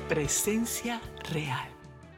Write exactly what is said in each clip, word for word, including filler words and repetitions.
Presencia Real.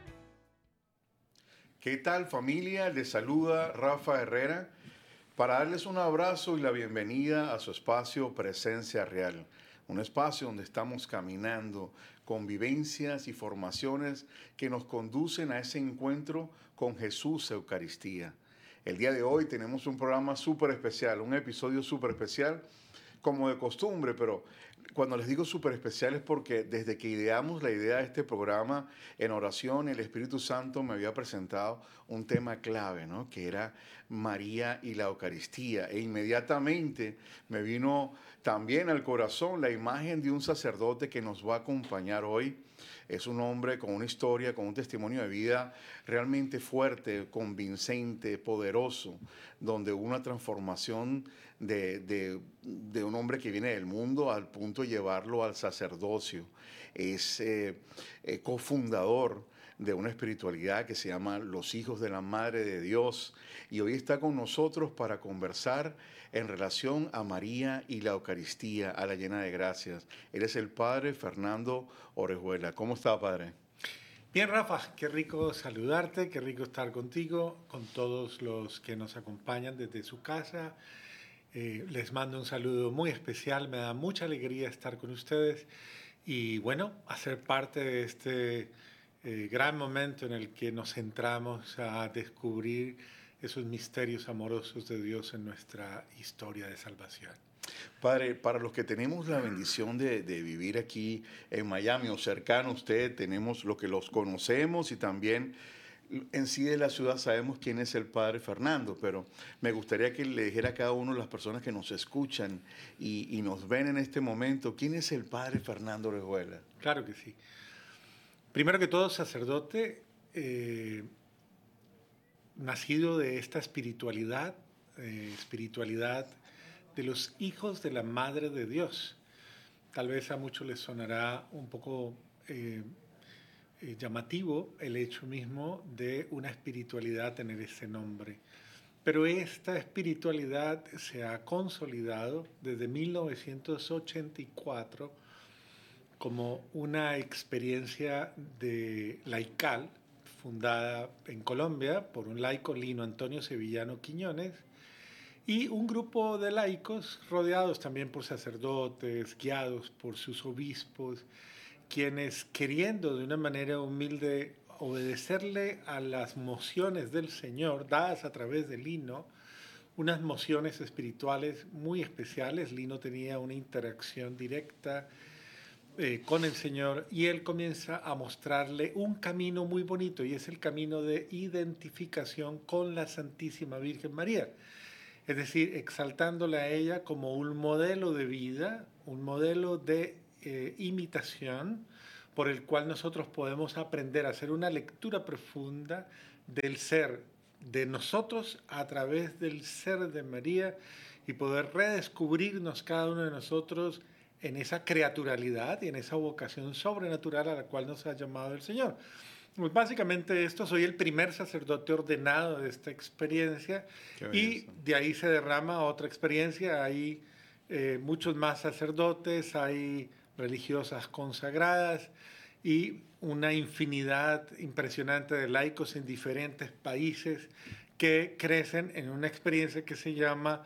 ¿Qué tal, familia? Les saluda Rafa Herrera para darles un abrazo y la bienvenida a su espacio Presencia Real. Un espacio donde estamos caminando con vivencias y formaciones que nos conducen a ese encuentro con Jesús Eucaristía. El día de hoy tenemos un programa súper especial, un episodio súper especial, como de costumbre, pero cuando les digo súper especial es porque desde que ideamos la idea de este programa, en oración el Espíritu Santo me había presentado un tema clave, ¿no? Que era María y la Eucaristía. E inmediatamente me vino también al corazón la imagen de un sacerdote que nos va a acompañar hoy. Es un hombre con una historia, con un testimonio de vida realmente fuerte, convincente, poderoso, donde hubo una transformación de, de, de un hombre que viene del mundo al punto de llevarlo al sacerdocio. Es eh, eh, cofundador de una espiritualidad que se llama Los Hijos de la Madre de Dios, y hoy está con nosotros para conversar en relación a María y la Eucaristía, a la llena de gracias. Él es el padre Fernando Orejuela. ¿Cómo está, padre? Bien, Rafa, qué rico saludarte, qué rico estar contigo, con todos los que nos acompañan desde su casa. Eh, les mando un saludo muy especial, me da mucha alegría estar con ustedes y, bueno, hacer parte de este eh, gran momento en el que nos centramos a descubrir esos misterios amorosos de Dios en nuestra historia de salvación. Padre, para los que tenemos la bendición de, de vivir aquí en Miami o cercano a usted, tenemos lo que los conocemos y también en sí de la ciudad sabemos quién es el Padre Fernando, pero me gustaría que le dijera a cada uno de las personas que nos escuchan y, y nos ven en este momento, ¿quién es el Padre Fernando Orejuela? Claro que sí. Primero que todo, sacerdote, eh, nacido de esta espiritualidad, eh, espiritualidad de los hijos de la Madre de Dios. Tal vez a muchos les sonará un poco eh, eh, llamativo el hecho mismo de una espiritualidad tener ese nombre. Pero esta espiritualidad se ha consolidado desde mil novecientos ochenta y cuatro como una experiencia de laical fundada en Colombia por un laico, Lino Antonio Sevillano Quiñones, y un grupo de laicos rodeados también por sacerdotes, guiados por sus obispos, quienes, queriendo de una manera humilde obedecerle a las mociones del Señor dadas a través de Lino, unas mociones espirituales muy especiales. Lino tenía una interacción directa eh, con el Señor y él comienza a mostrarle un camino muy bonito, y es el camino de identificación con la Santísima Virgen María. Es decir, exaltándola a ella como un modelo de vida, un modelo de eh, imitación, por el cual nosotros podemos aprender a hacer una lectura profunda del ser de nosotros a través del ser de María y poder redescubrirnos cada uno de nosotros en esa creaturalidad y en esa vocación sobrenatural a la cual nos ha llamado el Señor. Pues básicamente esto, soy el primer sacerdote ordenado de esta experiencia y de ahí se derrama otra experiencia. Hay eh, muchos más sacerdotes, hay religiosas consagradas y una infinidad impresionante de laicos en diferentes países que crecen en una experiencia que se llama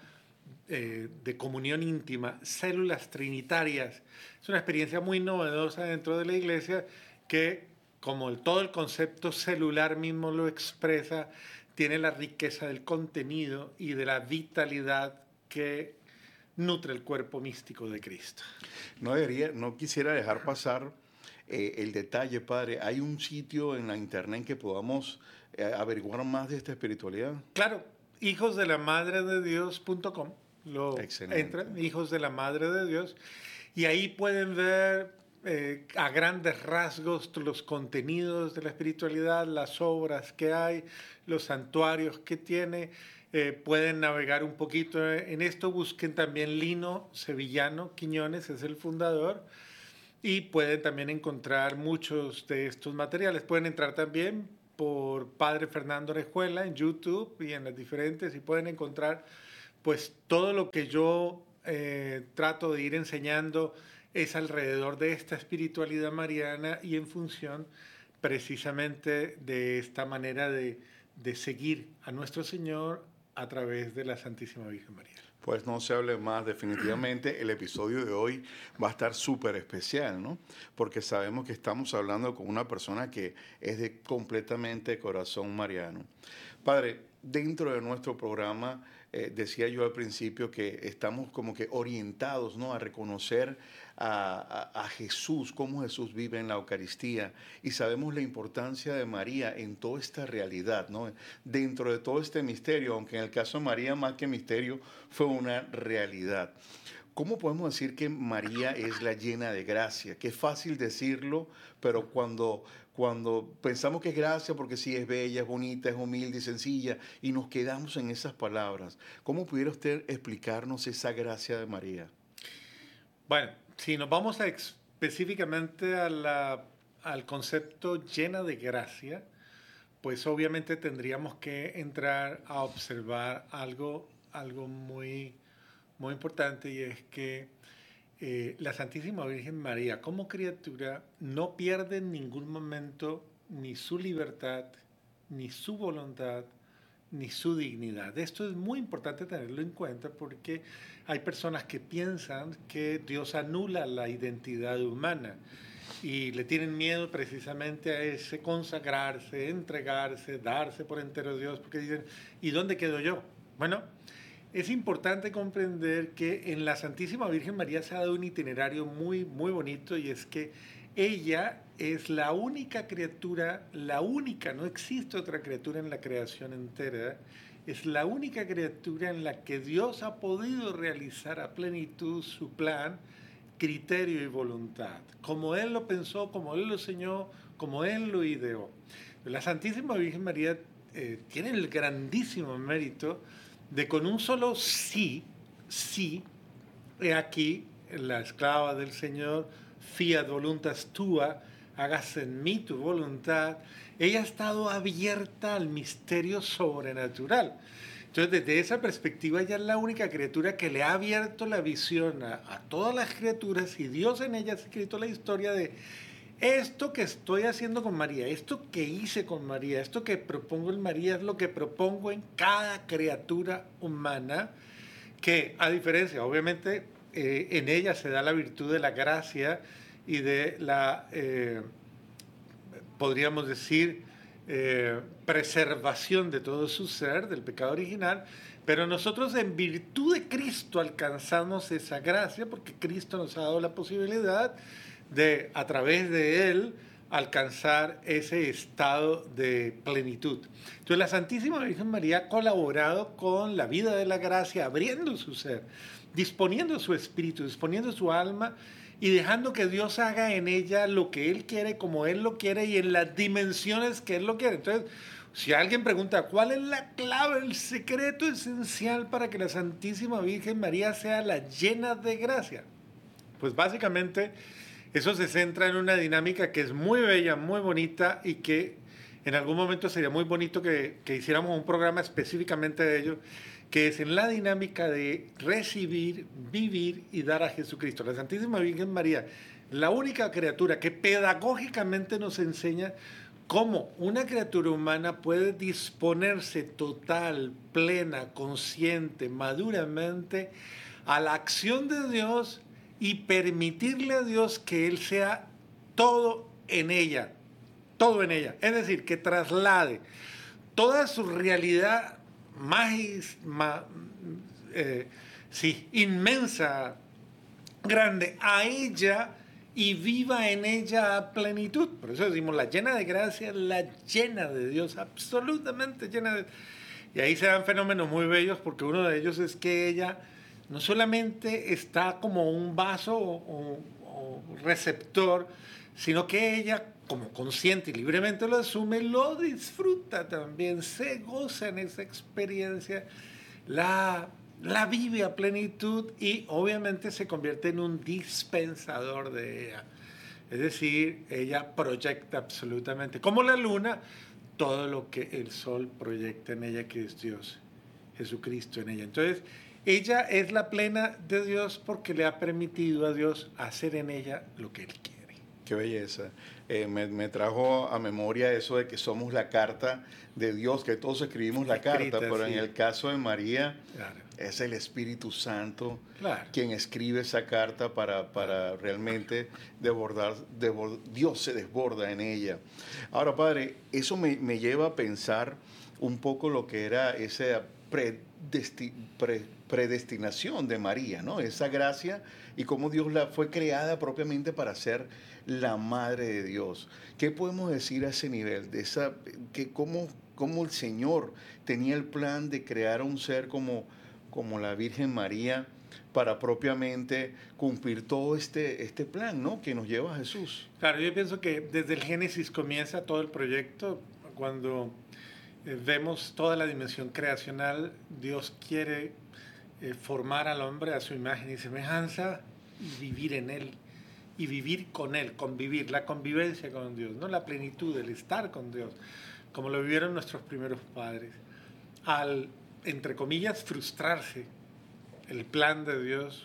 eh, de comunión íntima, células trinitarias. Es una experiencia muy novedosa dentro de la Iglesia que, como el, todo el concepto celular mismo lo expresa, tiene la riqueza del contenido y de la vitalidad que nutre el cuerpo místico de Cristo. No debería, no quisiera dejar pasar eh, el detalle, padre. ¿Hay un sitio en la internet en que podamos eh, averiguar más de esta espiritualidad? Claro, hijos de la madre de Dios punto com. Lo Excelente. entran, Hijos de la Madre de Dios, y ahí pueden ver Eh, a grandes rasgos los contenidos de la espiritualidad, las obras que hay, los santuarios que tiene. Eh, pueden navegar un poquito en esto. Busquen también Lino Sevillano Quiñones, es el fundador, y pueden también encontrar muchos de estos materiales. Pueden entrar también por Padre Fernando Orejuela en YouTube y en las diferentes, y pueden encontrar pues todo lo que yo eh, trato de ir enseñando es alrededor de esta espiritualidad mariana y en función precisamente de esta manera de, de seguir a nuestro Señor a través de la Santísima Virgen María. Pues no se hable más, definitivamente el episodio de hoy va a estar súper especial, ¿no? Porque sabemos que estamos hablando con una persona que es de completamente corazón mariano. Padre, dentro de nuestro programa, eh, decía yo al principio que estamos como que orientados, ¿no?, a reconocer a, a, a Jesús, cómo Jesús vive en la Eucaristía, y sabemos la importancia de María en toda esta realidad, ¿no?, dentro de todo este misterio, aunque en el caso de María más que misterio fue una realidad. ¿Cómo podemos decir que María es la llena de gracia? Que es fácil decirlo, pero cuando, cuando pensamos que es gracia porque sí es bella, es bonita, es humilde y sencilla, y nos quedamos en esas palabras, ¿cómo pudiera usted explicarnos esa gracia de María? Bueno, si nos vamos a específicamente a la, al concepto llena de gracia, pues obviamente tendríamos que entrar a observar algo, algo muy, muy importante, y es que eh, la Santísima Virgen María como criatura no pierde en ningún momento ni su libertad, ni su voluntad, ni su dignidad. Esto es muy importante tenerlo en cuenta porque hay personas que piensan que Dios anula la identidad humana y le tienen miedo precisamente a ese consagrarse, entregarse, darse por entero a Dios, porque dicen, ¿y dónde quedo yo? Bueno, es importante comprender que en la Santísima Virgen María se ha dado un itinerario muy, muy bonito, y es que ella es la única criatura, la única, no existe otra criatura en la creación entera, es la única criatura en la que Dios ha podido realizar a plenitud su plan, criterio y voluntad, como Él lo pensó, como Él lo soñó, como Él lo ideó. La Santísima Virgen María eh, tiene el grandísimo mérito de con un solo sí, sí, he aquí la esclava del Señor, fiat voluntas tua, hágase en mí tu voluntad. Ella ha estado abierta al misterio sobrenatural. Entonces, desde esa perspectiva, ella es la única criatura que le ha abierto la visión a, a todas las criaturas, y Dios en ella ha escrito la historia de esto que estoy haciendo con María, esto que hice con María, esto que propongo en María es lo que propongo en cada criatura humana, que a diferencia, obviamente, eh, en ella se da la virtud de la gracia y de la, eh, podríamos decir, eh, preservación de todo su ser, del pecado original, pero nosotros en virtud de Cristo alcanzamos esa gracia, porque Cristo nos ha dado la posibilidad de, a través de Él, alcanzar ese estado de plenitud. Entonces la Santísima Virgen María ha colaborado con la vida de la gracia, abriendo su ser, disponiendo su espíritu, disponiendo su alma, y dejando que Dios haga en ella lo que Él quiere, como Él lo quiere, y en las dimensiones que Él lo quiere. Entonces, si alguien pregunta, ¿cuál es la clave, el secreto esencial para que la Santísima Virgen María sea la llena de gracia? Pues básicamente eso se centra en una dinámica que es muy bella, muy bonita, y que en algún momento sería muy bonito que, que hiciéramos un programa específicamente de ello, que es en la dinámica de recibir, vivir y dar a Jesucristo. La Santísima Virgen María, la única criatura que pedagógicamente nos enseña cómo una criatura humana puede disponerse total, plena, consciente, maduramente a la acción de Dios y permitirle a Dios que Él sea todo en ella, todo en ella. Es decir, que traslade toda su realidad más, más eh, sí, inmensa, grande, a ella, y viva en ella a plenitud. Por eso decimos, la llena de gracia, la llena de Dios, absolutamente llena de... Y ahí se dan fenómenos muy bellos, porque uno de ellos es que ella no solamente está como un vaso o, o receptor, sino que ella, como consciente y libremente lo asume, lo disfruta también, se goza en esa experiencia, la, la vive a plenitud, y obviamente se convierte en un dispensador de ella. Es decir, ella proyecta absolutamente, como la luna, todo lo que el sol proyecta en ella, que es Dios, Jesucristo en ella. Entonces, Ella es la plena de Dios porque le ha permitido a Dios hacer en ella lo que Él quiere. Qué belleza. Eh, me, me trajo a memoria eso de que somos la carta de Dios, que todos escribimos la Escrita, carta, pero sí. en el caso de María Claro. es el Espíritu Santo Claro. quien escribe esa carta para, para realmente desbordar, desbord- Dios se desborda en ella. Ahora, Padre, eso me, me lleva a pensar un poco lo que era esa predesti- pre- predestinación de María, ¿no? Esa gracia y cómo Dios la fue creada propiamente para ser la madre de Dios. ¿Qué podemos decir a ese nivel? De esa, que cómo, cómo el Señor tenía el plan de crear a un ser como, como la Virgen María para propiamente cumplir todo este, este plan, ¿no? Que nos lleva a Jesús. Claro, yo pienso que desde el Génesis comienza todo el proyecto. Cuando eh, vemos toda la dimensión creacional, Dios quiere eh, formar al hombre a su imagen y semejanza y vivir en él. Y vivir con Él, convivir, la convivencia con Dios, no la plenitud, el estar con Dios, como lo vivieron nuestros primeros padres. Al, entre comillas, frustrarse el plan de Dios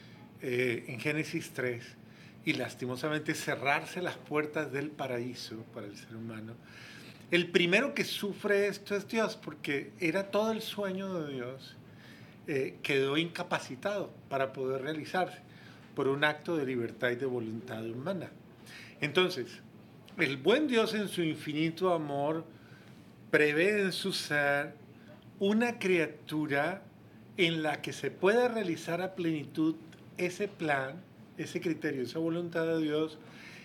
eh, en Génesis tres y lastimosamente cerrarse las puertas del paraíso para el ser humano, el primero que sufre esto es Dios, porque era todo el sueño de Dios, eh, quedó incapacitado para poder realizarse por un acto de libertad y de voluntad humana. Entonces, el buen Dios en su infinito amor prevé en su ser una criatura en la que se pueda realizar a plenitud ese plan, ese criterio, esa voluntad de Dios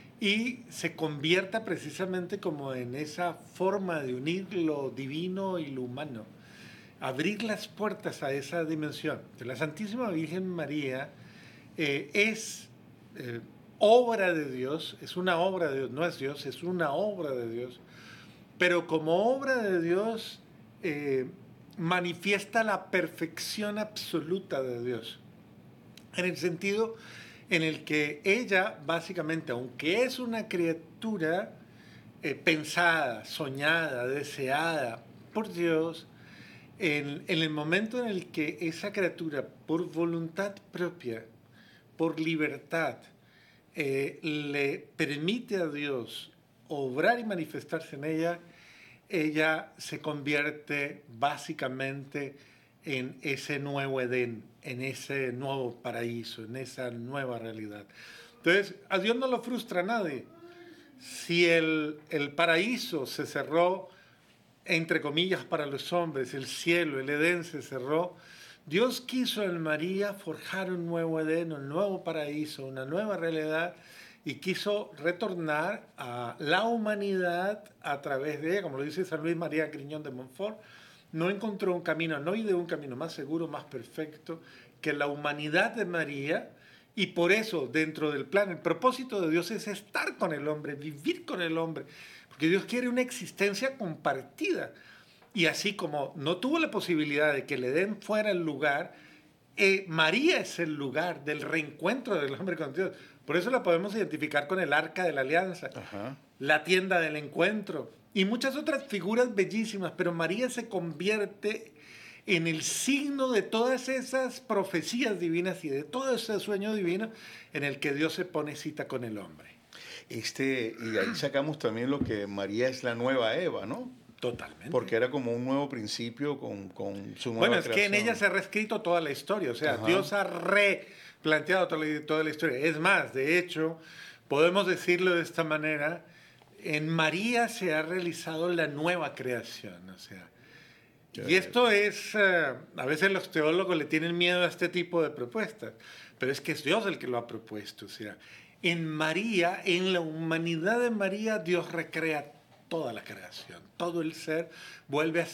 y se convierta precisamente como en esa forma de unir lo divino y lo humano, abrir las puertas a esa dimensión. De la Santísima Virgen María Eh, es eh, obra de Dios, es una obra de Dios, no es Dios, es una obra de Dios, pero como obra de Dios eh, manifiesta la perfección absoluta de Dios, en el sentido en el que ella básicamente, aunque es una criatura eh, pensada, soñada, deseada por Dios, en, en el momento en el que esa criatura por voluntad propia, por libertad, eh, le permite a Dios obrar y manifestarse en ella, ella se convierte básicamente en ese nuevo Edén, en ese nuevo paraíso, en esa nueva realidad. Entonces, a Dios no lo frustra a nadie. Si el, el paraíso se cerró, entre comillas, para los hombres, el cielo, el Edén se cerró, Dios quiso en María forjar un nuevo Edén, un nuevo paraíso, una nueva realidad, y quiso retornar a la humanidad a través de ella, como lo dice San Luis María Griñón de Montfort, no encontró un camino, no ideó un camino más seguro, más perfecto que la humanidad de María, y por eso dentro del plan, el propósito de Dios es estar con el hombre, vivir con el hombre, porque Dios quiere una existencia compartida. Y así como no tuvo la posibilidad de que le den fuera el lugar, eh, María es el lugar del reencuentro del hombre con Dios. Por eso la podemos identificar con el Arca de la Alianza, Ajá. la tienda del encuentro y muchas otras figuras bellísimas, pero María se convierte en el signo de todas esas profecías divinas y de todo ese sueño divino en el que Dios se pone cita con el hombre. Este, y de ahí sacamos también lo que María es la nueva Eva, ¿no? Totalmente. Porque era como un nuevo principio con, con su nueva Bueno, es creación. que en ella se ha reescrito toda la historia, o sea, Ajá. Dios ha replanteado toda la, toda la historia. Es más, de hecho, podemos decirlo de esta manera, en María se ha realizado la nueva creación, o sea, y esto es, uh, a veces los teólogos le tienen miedo a este tipo de propuestas, pero es que es Dios el que lo ha propuesto, o sea, en María, en la humanidad de María, Dios recrea toda la creación, todo el ser vuelve a